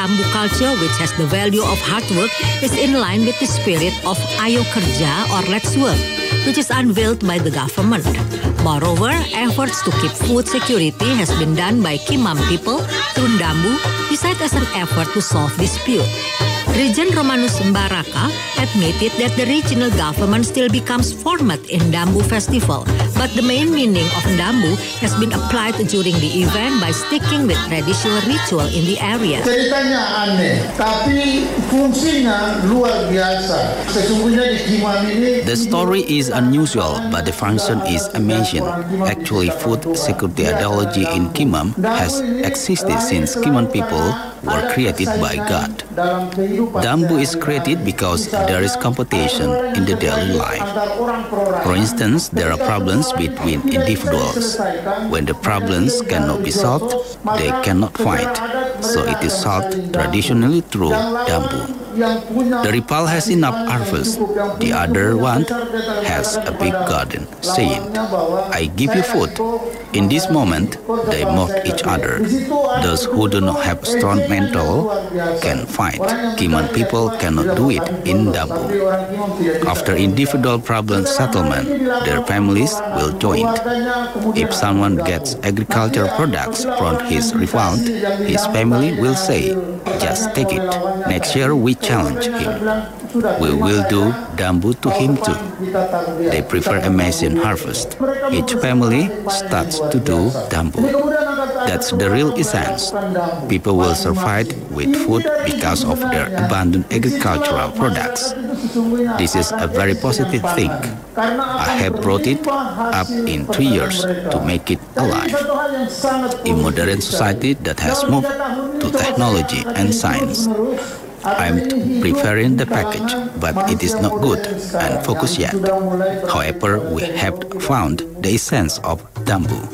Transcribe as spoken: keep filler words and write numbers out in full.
Bambu culture, which has the value of hard work, is in line with the spirit of Ayo Kerja or Let's Work, which is unveiled by the government. Moreover, efforts to keep food security has been done by Kimam people through Ndambu, besides as an effort to solve dispute. Region Romanus Mbaraka admitted that the regional government still becomes format in Ndambu Festival, but the main meaning of Ndambu has been applied during the event by sticking with traditional ritual in the area. Ceritanya aneh, tapi fungsinya luar biasa. Sesungguhnya di Kimam ini. The story is unusual, but the function is amazing. Actually, food security ideology in Kimam has existed since Kimam people were created by God. Ndambu is created because there is competition in the daily life. For instance, there are problems between individuals. When the problems cannot be solved, they cannot fight. So it is solved traditionally through Ndambu. The rival has enough harvest. The other one has a big garden, saying, I give you food. In this moment, they mock each other. Those who do not have strong mental can fight. Kimam people cannot do it in Ndambu. After individual problem settlement, their families will join. If someone gets agricultural products from his rival, his family will say, just take it. Next year we challenge him. We will do Ndambu to him too. They prefer amazing harvest. Each family starts to do Ndambu. That's the real essence. People will survive with food because of their abundant agricultural products. This is a very positive thing. I have brought it up in three years to make it alive. In modern society that has moved to technology and science, I'm preparing the package, but it is not good and focused yet. However, we have found the essence of Ndambu.